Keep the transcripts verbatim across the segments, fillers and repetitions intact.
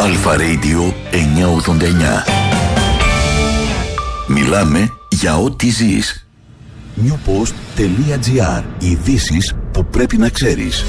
Αλφα Radio εννιακόσια ογδόντα εννιά. Μιλάμε για ό,τι ζεις. newpost.gr. Ειδήσεις που πρέπει να ξέρεις.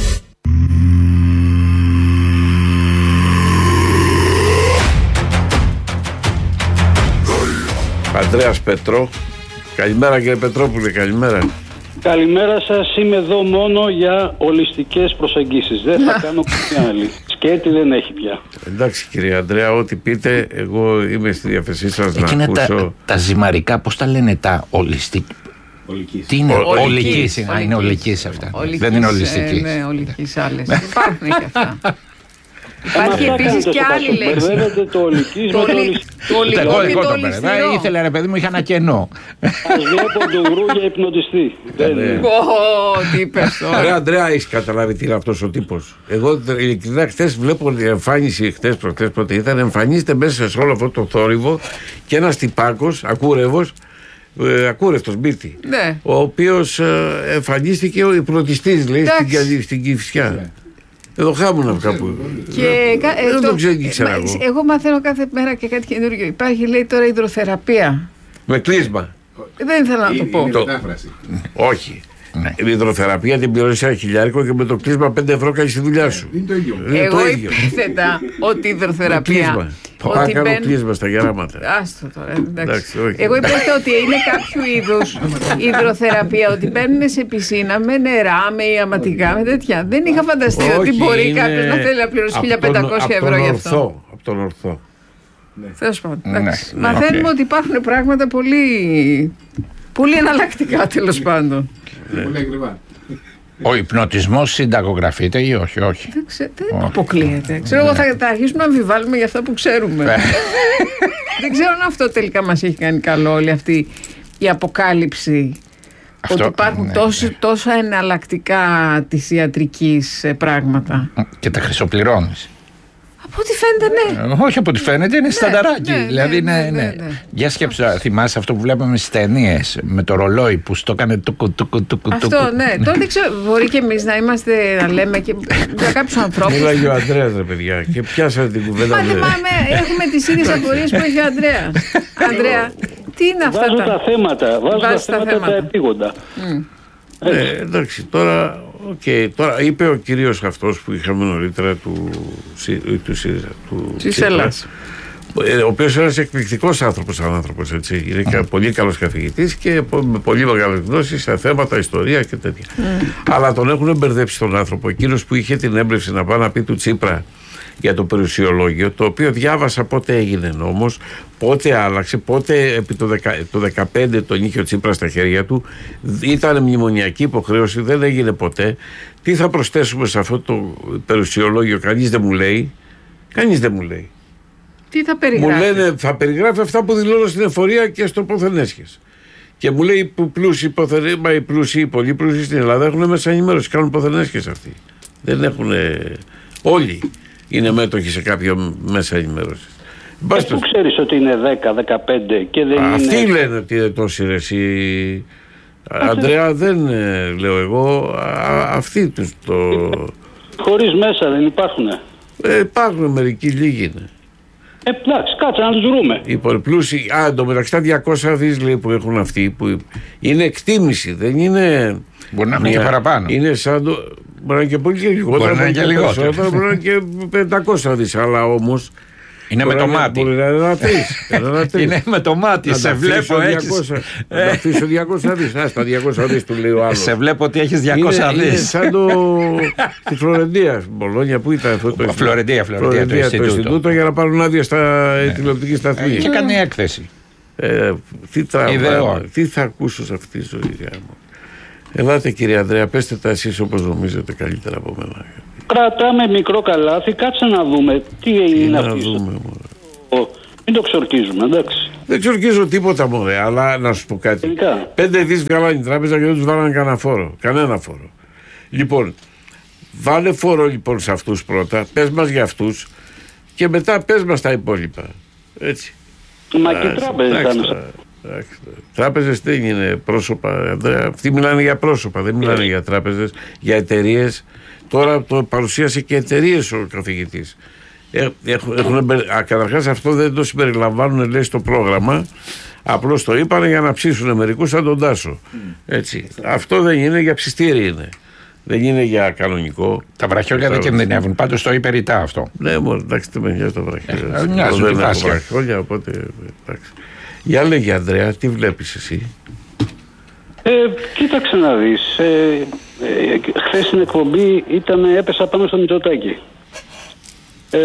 Ανδρέας Πετρό. Καλημέρα κύριε Πετρόπουλε, καλημέρα. Καλημέρα σας, είμαι εδώ μόνο για ολιστικές προσεγγίσεις. Δεν θα κάνω καμία άλλη. Σκέτη δεν έχει πια. Εντάξει κύριε Ανδρέα, ό,τι πείτε, εγώ είμαι στη διάθεσή σας να Εκείνα ακούσω. Τα, τα ζυμαρικά, πώς τα λένε τα ολιστική. Ολικής. Τι είναι, Ο- ολικής. Α, είναι ολικής αυτά. Ολικής, Δεν είναι ε, ολιστική. ναι, ολικής άλλες. Υπάρχουν και αυτά. Υπάρχει Αυτά επίσης κάνετε και στο άλλη Πασόκ. λέξη. Μπερδεύετε το ολικής Το με το ολι- ολιστικό. το ολικό Εγώ, και εγώ το το πέρα. ολιστηρό. Ήθελα ρε παιδί μου, είχα ένα κενό. Ας βλέπω τον γρού για υπνοτιστή. Δεν είναι. Ω, τι είπες Ρε τώρα. Ανδρέα, έχεις καταλάβει τι είναι αυτός ο τύπος? Εγώ ειλικρινά χθες βλέπω την εμφάνιση, χθες προχθές πότε ήταν, εμφανίζεται μέσα σε όλο αυτό το θόρυβο και ένας τυπάκος, ακούρευος, ε, ακούρευτος μπίρτη, Ναι. ο οποίος ε, εμφανίστηκε ο υπνοτιστής, λέει, στην, Εντάξει. Καλυ- στην Κηφισιά. Εδώ χάμουν κάπου. Και κα- ε, Δεν το- το ξέρω, ήξερα μα- εγώ. Εγώ μαθαίνω κάθε μέρα και κάτι καινούργιο. Υπάρχει, λέει, τώρα υδροθεραπεία. Με κλείσμα. Δεν ήθελα να το πω. Είναι Το- μετάφραση. Όχι. Ναι. Η υδροθεραπεία την πληρώνεις ένα χιλιάρικο και με το κλείσμα πέντε ευρώ κάνεις τη δουλειά σου. Είναι το ίδιο. Είναι Εγώ το ίδιο. επίθετα ότι η Με υδροθεραπεία. κλείσμα. Πάω Ότι κάνω μπαίνουν- κλείσμα στα γεράματα. Άστο τώρα, εντάξει. Εντάξει, όχι. Εγώ υπέθετα ότι είναι κάποιο είδους υδροθεραπεία, ότι μπαίνουν σε πισίνα με νερά, με ιαματικά, με τέτοια. Δεν είχα φανταστεί ότι Όχι, μπορεί είναι κάποιο να θέλει να πληρώσει από χίλια πεντακόσια τον- ευρώ από γι' τον αυτό. ορθό, από τον ορθό. Τέλος πάντων. Ναι, εντάξει. ναι, Μαθαίνουμε οκ. ότι υπάρχουν πράγματα πολύ, πολύ εναλλακτικά τέλος πάντων. Είναι πολύ ακριβά. Ο υπνοτισμός συνταγογραφείται ή όχι, όχι. Δεν, ξέ, δεν αποκλείεται. Ξέρω εγώ θα, θα αρχίσουμε να αμφιβάλλουμε για αυτά που ξέρουμε. Δεν ξέρω αν αυτό τελικά μας έχει κάνει καλό, όλη αυτή η αποκάλυψη. Αυτό, ότι υπάρχουν ναι, τόσο, ναι. τόσα εναλλακτικά της ιατρικής ε, πράγματα. Και τα χρυσοπληρώνεις. Από ό,τι φαίνεται, ναι. Ε, Όχι από ό,τι φαίνεται, είναι στανταράκι. ναι, ναι, δηλαδή, ναι, ναι, ναι, ναι. ναι. Για σκέψου, θυμάσαι αυτό που βλέπαμε στις ταινίες με το ρολόι που στο έκανε τουκου τουκου τουκου. Αυτό, ναι. Τώρα δεν ξέρω, μπορεί και εμείς να είμαστε, να λέμε και για κάποιους ανθρώπους. Μίλαγε ο Ανδρέας ρε παιδιά και πιάσατε την κουβέντα. Μα μου. δεν πάμε, έχουμε τις ίδιες απορίες που έχει ο Ανδρέας. Ανδρέα, τι είναι αυτά Βάζω τα... τα θέματα, βάζω τα Βάζεις τα θέματα τα θέματα. επίγοντα. Ε, εντάξει, τώρα, okay, τώρα είπε ο κυρίος αυτός που είχαμε νωρίτερα του, Σι- του ΣΥΡΙΖΑ, του Της Τσίπρα, Ελλάς. ε, ο οποίος είναι ένας εκπληκτικός άνθρωπος, άνθρωπος έτσι. Είναι και πολύ καλός καθηγητής και πο- με πολύ μεγάλες γνώσεις σε θέματα, ιστορία και τέτοια. Αλλά τον έχουν μπερδέψει τον άνθρωπο. Εκείνος που είχε την έμπνευση να πάει να πει του Τσίπρα για το περιουσιολόγιο, το οποίο διάβασα πότε έγινε νόμος, πότε άλλαξε, πότε επί το, δεκα, το δεκαπέντε τον είχε ο Τσίπρας στα χέρια του, ήταν μνημονιακή υποχρέωση, δεν έγινε ποτέ. Τι θα προσθέσουμε σε αυτό το περιουσιολόγιο, κανείς δεν μου λέει, κανείς δεν μου λέει. Τι θα Μου περιγράφει. λένε, θα περιγράφει αυτά που δηλώνω στην εφορία και στο πόθεν έσχες. Και μου λέει που πλούσιοι, ποθεν, μα οι πλούσιοι, οι πολύ πλούσιοι στην Ελλάδα έχουν μέσα ενημέρωση, κάνουν πόθεν έσχες αυτοί. Δεν έχουν. Όλοι είναι μέτοχοι σε κάποιο μέσα ενημέρωση. Ε, πού ξέρεις ότι είναι δέκα, δεκαπέντε και δεν Αυτοί είναι... λένε ότι είναι τόσοι ρε εσύ. Ανδρέα, δεν ε, λέω εγώ. Α, αυτοί τους το. Χωρίς μέσα δεν υπάρχουν. Ε, υπάρχουν μερικοί, λίγοι είναι. Ε, εντάξει, κάτσε να τους βρούμε. Οι πολυπλούσιοι, α, εντωμεταξύ τα διακόσια δις λέει που έχουν αυτοί, που είναι εκτίμηση, δεν είναι. Μπορεί να είναι και μια- παραπάνω. Είναι σαν το. Μπορεί να είναι και πολύ και λιγότερο. Μπορεί να είναι και λιγότερο. περισσότερο, Μπορεί να είναι και πεντακόσια δις, αλλά όμως. Είναι με μπορεί το να- μάτι. Μπορεί να είναι ένα τρεις, ένα τρεις. Είναι με το μάτι. Να Σε τα βλέπω αφήσω έχεις. διακόσια, να τα αφήσω διακόσια δις. Α, τα διακόσια δις του λέει ο άλλος. Σε βλέπω ότι έχεις διακόσια είναι, είναι δις. σαν το. Στη Φλωρεντία, στην Μπολόνια, που ήταν αυτό το. Φλωρεντία, Φλωρεντία, το το Ινστιτούτο. Ινστιτούτο για να πάρουν άδεια στα τηλεοπτική σταθμή. Και κάνει έκθεση. Ε, τι, τραβάμε, Ιδεών. τι θα ακούσω σε αυτή τη ζωή μου. Ελάτε κύριε Ανδρέα, πέστε τα εσείς όπως νομίζετε καλύτερα από μένα. Κρατάμε μικρό καλάθι, κάτσε να δούμε τι είναι Να αυτή. δούμε, μωρέ. στο- Μην το ξορκίζουμε, εντάξει. Δεν ξορκίζω τίποτα μωρέ, αλλά να σου πω κάτι. Τελικά. Πέντε δις βγάλανε η τράπεζα και δεν τους βάλανε κανένα φόρο. Κανένα φόρο. Λοιπόν, βάλε φόρο λοιπόν σε αυτούς πρώτα, πες μας για αυτούς και μετά πες μας τα υπόλοιπα. Έτσι. Μα και οι Εντάξει, τράπεζες εντάξει, ήταν. τώρα, εντάξει, τώρα. Τράπεζες δεν είναι πρόσωπα. Ανδρέα. Αυτοί μιλάνε για πρόσωπα, δεν μιλάνε για τράπεζες, για εταιρείες. Τώρα το παρουσίασε και εταιρείες ο καθηγητής. Καταρχάς αυτό δεν το συμπεριλαμβάνουν, λέει, στο πρόγραμμα. Απλώς το είπανε για να ψήσουν μερικούς σαν τον Τάσο. Έτσι. Αυτό δεν είναι, για ψιστήρι είναι. Δεν είναι για κανονικό. Τα βραχιόλια δεν κινδυνεύουν. Πάντως το είπε ρητά αυτό. Ναι, μόνο εντάξει, δεν με νοιάζει το βραχιόλια. Ε, μοιάζει δεν το έχω βραχιόλια, οπότε εντάξει. Για λέγε, Ανδρέα, τι βλέπεις εσύ? Ε, κοίταξε να δεις. Ε, ε, χθες στην εκπομπή ήταν, έπεσα πάνω στο Μητσοτάκη. Ε,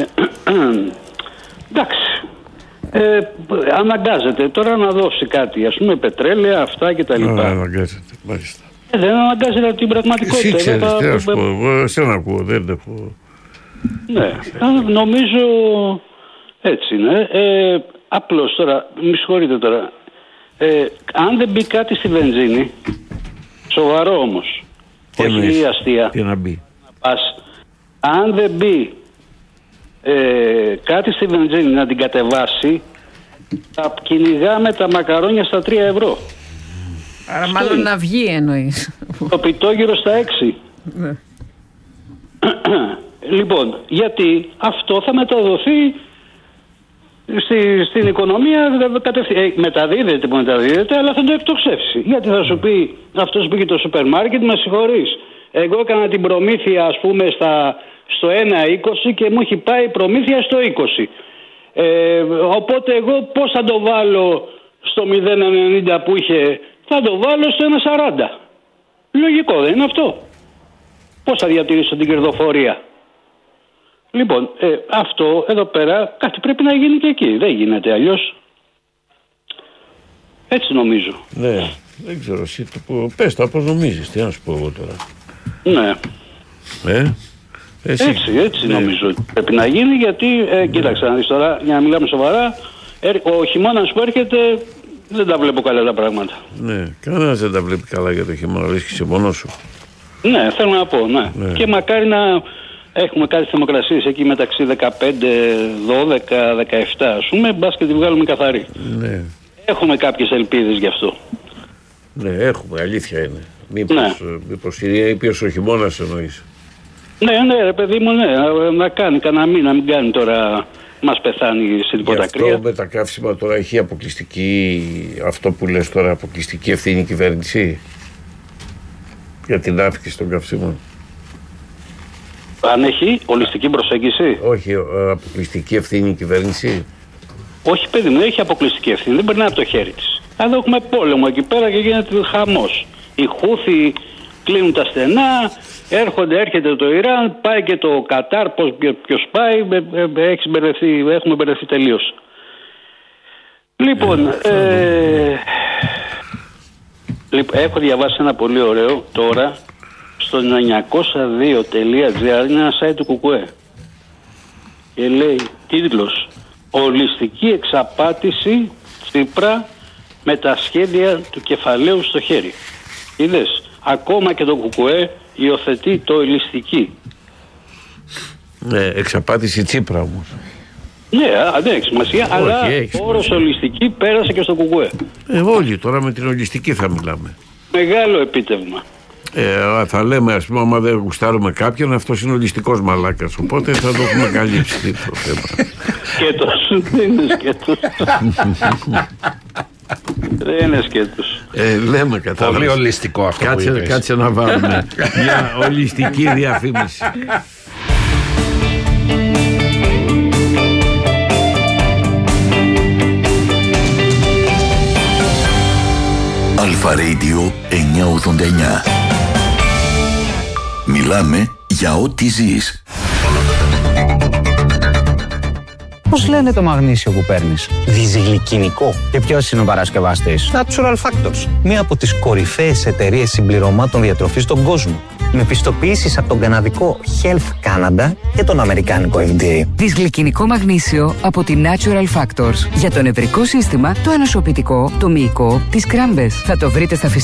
εντάξει. Ε, αναγκάζεται τώρα να δώσει κάτι, ας πούμε πετρέλαια, αυτά και τα λοιπά. Αναγκάζεται, μάλιστα. Ε, δεν αναγκάζεται από την πραγματικότητα. Εσύ ξέρεις, θα... τι να σου πω, εγώ εσένα ακούω, δεν έχω... Ναι, νομίζω έτσι είναι. Ε, απλώς τώρα, μη συγχωρείτε τώρα, ε, αν δεν μπει κάτι στη βενζίνη, σοβαρό όμως, τι όχι εννοείς, αστεία, τι να μπει. πας, αν δεν μπει ε, κάτι στη βενζίνη να την κατεβάσει, θα κυνηγάμε τα μακαρόνια στα τρία ευρώ. Άρα μάλλον είναι. Να βγει εννοείς. Το πιτόγυρο στα έξι. Ναι. Λοιπόν, γιατί αυτό θα μεταδοθεί στη, στην οικονομία, ε, μεταδίδεται που μεταδίδεται, αλλά θα το εκτοξεύσει. Γιατί θα σου πει αυτός που πήγε το σούπερ μάρκετ, με συγχωρείς, εγώ έκανα την προμήθεια, ας πούμε, στα, στο ένα είκοσι και μου έχει πάει προμήθεια στο είκοσι. Ε, οπότε εγώ πώς θα το βάλω στο μηδέν ενενήντα που είχε, θα το βάλω στο ένα σαράντα. Λογικό δεν είναι αυτό? Πώς θα διατηρήσω την κερδοφορία? Λοιπόν, ε, αυτό εδώ πέρα κάτι πρέπει να γίνει και εκεί. Δεν γίνεται αλλιώς. Έτσι νομίζω. Ναι, δεν ξέρω εσύ το πω. Πες το, πώς νομίζεις, τι να σου πω εγώ τώρα. Ναι. Ε, εσύ. Έτσι, έτσι ναι. νομίζω ότι πρέπει να γίνει, γιατί, ε, κοίταξε να δεις τώρα, για να μιλάμε σοβαρά, ε, ο χειμώνας που έρχεται δεν τα βλέπω καλά τα πράγματα. Ναι, κανένας δεν τα βλέπει καλά για το χειμώνα, βρίσκεσαι μόνος σου. Ναι, θέλω να πω, ναι. ναι. Και μακάρι να έχουμε κάτι θερμοκρασίες εκεί μεταξύ δεκαπέντε, δώδεκα, δεκαεπτά, ας πούμε, μπας και τη βγάλουμε καθαρή. Ναι. Έχουμε κάποιες ελπίδες γι' αυτό. Ναι, έχουμε, αλήθεια είναι. Μήπως, ναι. μήπως ήπιος ο χειμώνας εννοείς? Ναι, ναι, ρε παιδί μου, ναι, να, να κάνει κανένα μήνα, να μην κάνει τώρα, μας πεθάνει σε τίποτα κρύα. Αυτό με τα καύσιμα τώρα έχει αποκλειστική, αυτό που λες τώρα, αποκλειστική ευθύνη η κυβέρνηση για την αύξηση των καυσίμων? Αν έχει ολιστική προσέγγιση. Όχι, αποκλειστική ευθύνη η κυβέρνηση. Όχι, παιδί μου, έχει αποκλειστική ευθύνη, δεν περνάει από το χέρι της. Εδώ έχουμε πόλεμο εκεί πέρα και γίνεται χαμός. Οι Χούθοι κλείνουν τα στενά, έρχονται, έρχεται το Ιράν, πάει και το Κατάρ, πώς, ποιος πάει, έχεις μπερδευτεί, έχουμε μπερδευτεί τελείως. Λοιπόν, ε, ε, λοιπόν, έχω διαβάσει ένα πολύ ωραίο τώρα στο εννιακόσια δύο τελεία τζι άρ, είναι ένα site του Κουκουέ. Και λέει, τίτλος, «Ολιστική εξαπάτηση Τσίπρα με τα σχέδια του κεφαλαίου στο χέρι». Είδες, ακόμα και το Κουκουέ υιοθετεί το ολιστική. Ναι, εξαπάτηση Τσίπρα όμως. Ναι, δεν έχει σημασία, όχι, αλλά ο όρος ολιστική πέρασε και στο Κουκουέ. Ε, όλοι τώρα με την ολιστική θα μιλάμε. Μεγάλο επίτευγμα. Ε, θα λέμε, ας πούμε, άμα δεν γουστάρουμε κάποιον, αυτός είναι ολιστικός μαλάκας. Οπότε θα το έχουμε καλύψει το θέμα. Σκέτος, δεν είναι σκέτος. Δεν είναι σκέτος. Ε, λέμε, κατάλαβες. Πολύ ολιστικό αυτό κάτσε, που είπες. Κάτσε να βάλουμε μια ολιστική διαφήμιση. Αλφα Radio εννιακόσια ογδόντα εννιά. Μιλάμε για ό,τι ζεις. Πώς λένε το μαγνήσιο που παίρνεις? Διζυγλικινικό. Και ποιος είναι ο παρασκευαστής? Natural Factors. Μία από τις κορυφαίες εταιρείες συμπληρωμάτων διατροφής στον κόσμο. Με πιστοποιήσεις από τον καναδικό Health Canada και τον αμερικάνικο εφ ντι έι. Δυσγλυκινικό μαγνήσιο από τη Natural Factors. Για το νευρικό σύστημα, το ανοσοποιητικό, το μυϊκό, τις κράμπες. Θα το βρείτε στα φυσικά.